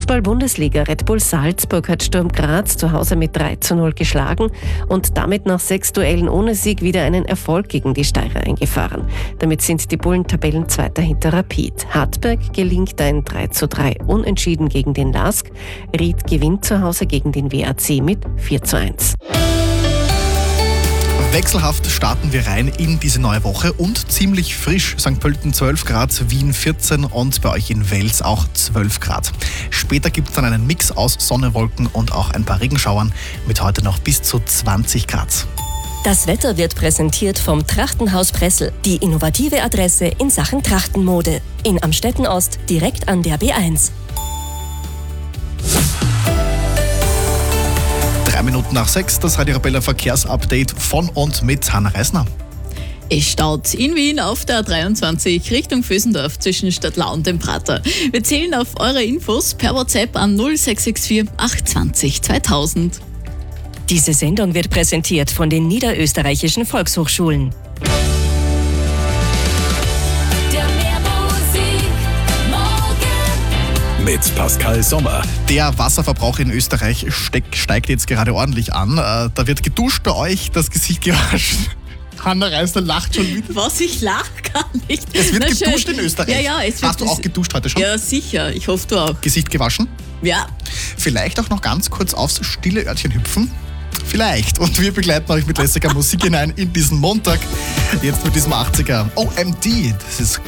Fußball-Bundesliga. Red Bull Salzburg hat Sturm Graz zu Hause mit 3:0 geschlagen und damit nach 6 Duellen ohne Sieg wieder einen Erfolg gegen die Steirer eingefahren. Damit sind die Bullen Tabellenzweiter hinter Rapid. Hartberg gelingt ein 3:3 Unentschieden gegen den LASK. Ried gewinnt zu Hause gegen den WAC mit 4:1. Wechselhaft starten wir rein in diese neue Woche und ziemlich frisch. St. Pölten 12 Grad, Wien 14 und bei euch in Wels auch 12 Grad. Später gibt es dann einen Mix aus Sonne, Wolken und auch ein paar Regenschauern mit heute noch bis zu 20 Grad. Das Wetter wird präsentiert vom Trachtenhaus Pressel, die innovative Adresse in Sachen Trachtenmode. In Amstetten Ost, direkt an der B1. 6:03, das Radio Arabella Verkehrsupdate von und mit Hanna Reisner. Es staut in Wien auf der 23 Richtung Vösendorf zwischen Stadtlau und dem Prater. Wir zählen auf eure Infos per WhatsApp an 0664 820 2000. Diese Sendung wird präsentiert von den Niederösterreichischen Volkshochschulen. Mit Pascal Sommer. Der Wasserverbrauch in Österreich steigt jetzt gerade ordentlich an. Da wird geduscht bei euch, das Gesicht gewaschen. Hanna Reisner lacht schon wieder. Was, ich lach gar nicht. Es wird geduscht in Österreich. Ja, es wird. Hast du auch geduscht heute schon? Ja, sicher. Ich hoffe, du auch. Gesicht gewaschen? Ja. Vielleicht auch noch ganz kurz aufs stille Örtchen hüpfen. Vielleicht. Und wir begleiten euch mit lässiger Musik hinein in diesen Montag. Jetzt mit diesem 80er OMD. Das ist